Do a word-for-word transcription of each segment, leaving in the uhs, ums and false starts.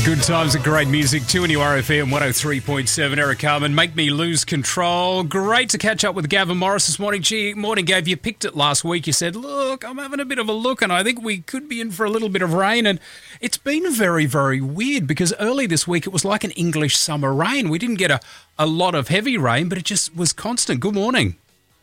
Good times and great music. two N U R F M one oh three point seven. Eric Carmen, Make Me Lose Control. Great to catch up with Gavin Morris this morning. Gee, morning, Gav. You picked it last week. You said, look, I'm having a bit of a look and I think we could be in for a little bit of rain. And it's been very, very weird because early this week it was like an English summer rain. We didn't get a, a lot of heavy rain, but it just was constant. Good morning.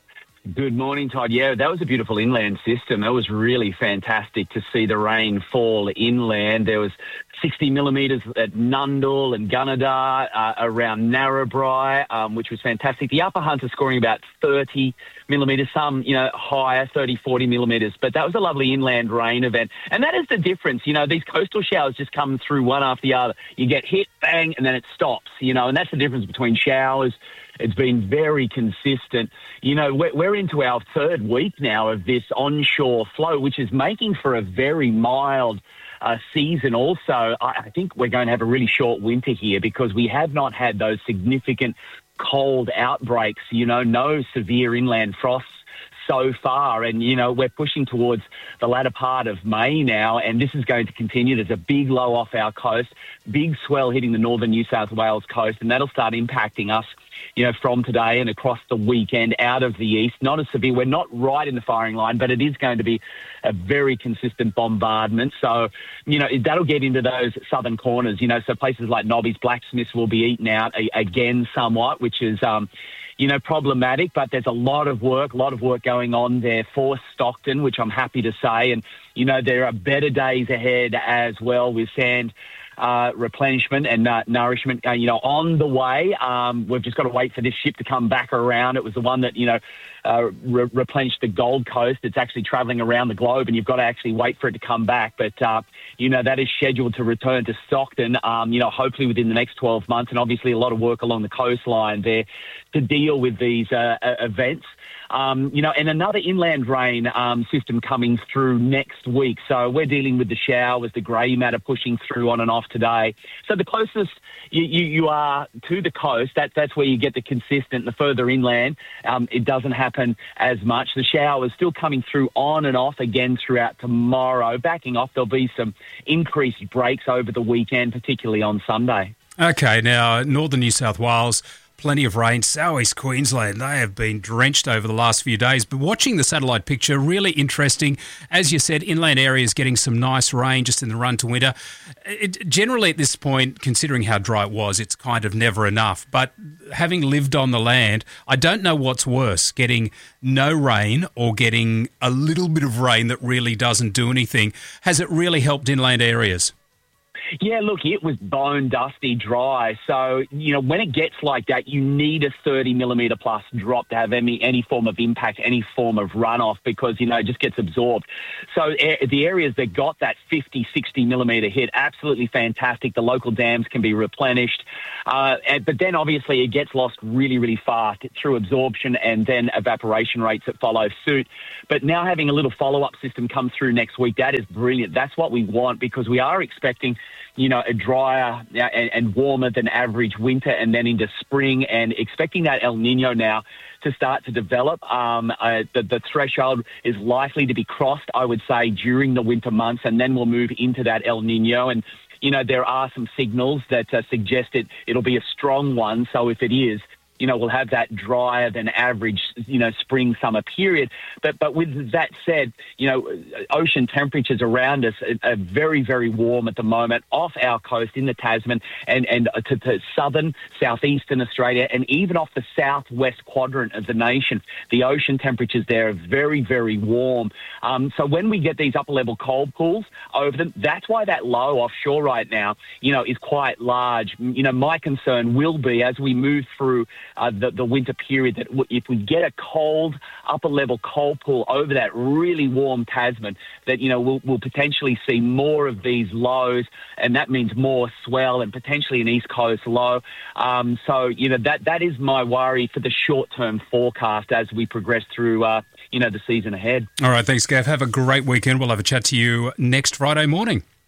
Good morning, Todd. Yeah, that was a beautiful inland system. It was really fantastic to see the rain fall inland. There was sixty millimetres at Nundle and Gunnedah, uh, around Narrabri, um, which was fantastic. The Upper Hunter scoring about thirty millimetres, some, you know, higher, thirty, forty millimetres. But that was a lovely inland rain event. And that is the difference. You know, these coastal showers just come through one after the other. You get hit, bang, and then it stops, you know, and that's the difference between showers. It's been very consistent. You know, we're, we're into our third week now of this onshore flow, which is making for a very mild uh, season also. I, I think we're going to have a really short winter here because we have not had those significant cold outbreaks, you know, no severe inland frosts so far. And, you know, we're pushing towards the latter part of May now, and this is going to continue. There's a big low off our coast, big swell hitting the northern New South Wales coast, and that'll start impacting us, you know, from today and across the weekend out of the east. Not as severe. We're not right in the firing line, but it is going to be a very consistent bombardment. So, you know, that'll get into those southern corners, you know, so places like Nobbies, Blacksmiths will be eaten out again somewhat, which is, um, you know, problematic, but there's a lot of work, a lot of work going on there for Stockton, which I'm happy to say. And, you know, there are better days ahead as well with sand Uh, replenishment and uh, nourishment, uh, you know, on the way. Um, we've just got to wait for this ship to come back around. It was the one that, you know, uh, re- replenished the Gold Coast. It's actually travelling around the globe, and you've got to actually wait for it to come back. But, uh, you know, that is scheduled to return to Stockton, um, you know, hopefully within the next twelve months, and obviously a lot of work along the coastline there to deal with these uh, events. Um, you know, and another inland rain um, system coming through next week. So we're dealing with the showers, the grey matter pushing through on and off today. So the closest you, you, you are to the coast, that, that's where you get the consistent. The further inland, um, it doesn't happen as much. The showers still coming through on and off again throughout tomorrow. Backing off, there'll be some increased breaks over the weekend, particularly on Sunday. Okay, now, northern New South Wales, plenty of rain. South East Queensland, they have been drenched over the last few days. But watching the satellite picture, really interesting. As you said, inland areas getting some nice rain just in the run to winter. It, generally at this point, considering how dry it was, it's kind of never enough. But having lived on the land, I don't know what's worse, getting no rain or getting a little bit of rain that really doesn't do anything. Has it really helped inland areas? Yeah, look, it was bone dusty dry. So, you know, when it gets like that, you need a thirty millimetre plus drop to have any any form of impact, any form of runoff, because, you know, it just gets absorbed. So uh, the areas that got that fifty, sixty millimetre hit, absolutely fantastic. The local dams can be replenished. Uh, and, but then obviously it gets lost really, really fast through absorption and then evaporation rates that follow suit. But now having a little follow-up system come through next week, that is brilliant. That's what we want, because we are expecting, you know, a drier and, and warmer than average winter and then into spring, and expecting that El Nino now to start to develop. Um, uh, the, the threshold is likely to be crossed, I would say, during the winter months, and then we'll move into that El Nino. And, you know, there are some signals that uh, suggest it, it'll be a strong one. So if it is, you know, we'll have that drier than average, you know, spring, summer period. But but with that said, you know, ocean temperatures around us are very, very warm at the moment off our coast in the Tasman and, and to, to southern, southeastern Australia, and even off the southwest quadrant of the nation. The ocean temperatures there are very, very warm. Um, so when we get these upper level cold pools over them, that's why that low offshore right now, you know, is quite large. You know, my concern will be as we move through Uh, the, the winter period, that w- if we get a cold, upper-level cold pool over that really warm Tasman, that, you know, we'll, we'll potentially see more of these lows, and that means more swell and potentially an East Coast low. Um, so, you know, that that is my worry for the short-term forecast as we progress through, uh, you know, the season ahead. All right, thanks, Gav. Have a great weekend. We'll have a chat to you next Friday morning.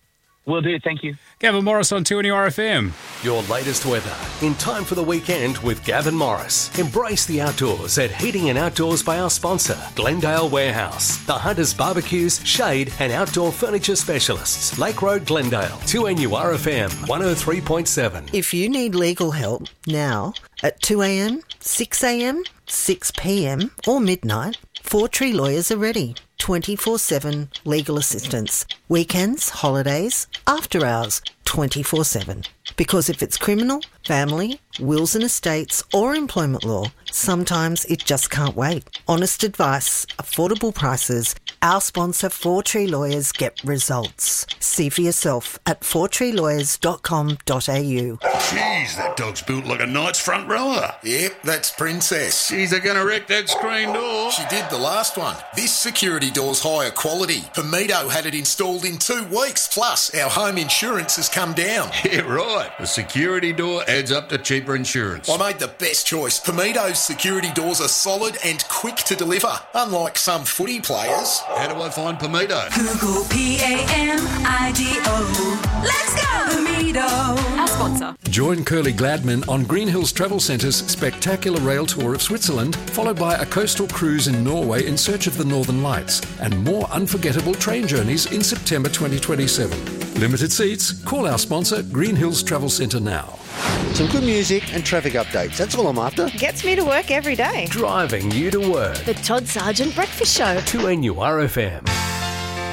Will do. Thank you. Gavin Morris on two N U R F M. Your latest weather in time for the weekend with Gavin Morris. Embrace the outdoors at Heating and Outdoors by our sponsor, Glendale Warehouse, the Hunters Barbecues, Shade and Outdoor Furniture Specialists, Lake Road, Glendale, two N U R F M, one oh three point seven. If you need legal help now at two a.m, six a.m, six p.m or midnight, Four Tree Lawyers are ready. twenty-four seven legal assistance. Weekends, holidays, after hours, twenty-four seven. Because if it's criminal, family, wills and estates or employment law, sometimes it just can't wait. Honest advice, affordable prices. Our sponsor, Four Tree Lawyers, get results. See for yourself at four tree lawyers dot com dot a u. Jeez, that dog's built like a knight's front rower. Yep, that's Princess. Jeez, they're going to wreck that screen door. She did the last one. This security door's higher quality. Pamido had it installed in two weeks. Plus, our home insurance has come down. Yeah, right. The security door adds up to cheaper insurance. I made the best choice. Pamido's security doors are solid and quick to deliver, unlike some footy players. How do I find Pamido? Google P A M I D O. Let's go, Pamido. Our sponsor. Join Curly Gladman on Green Hills Travel Centre's spectacular rail tour of Switzerland, followed by a coastal cruise in Norway in search of the Northern Lights, and more unforgettable train journeys in September twenty twenty-seven. Limited seats. Call our sponsor, Green Hills Travel Centre now. Some good music and traffic updates. That's all I'm after. Gets me to work every day. Driving you to work. The Todd Sargent Breakfast Show. two N U R F M.